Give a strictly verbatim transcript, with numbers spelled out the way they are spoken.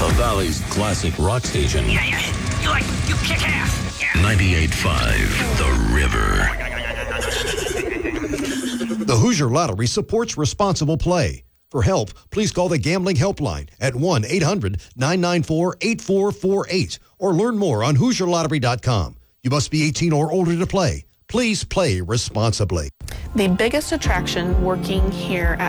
The Valley's classic rock station. Yeah, yeah. You like, you kick ass. Yeah. ninety-eight point five, The River. The Hoosier Lottery supports responsible play. For help, please call the Gambling Helpline at one eight hundred nine nine four eight four four eight or learn more on Hoosier Lottery dot com. You must be eighteen or older to play. Please play responsibly. The biggest attraction working here at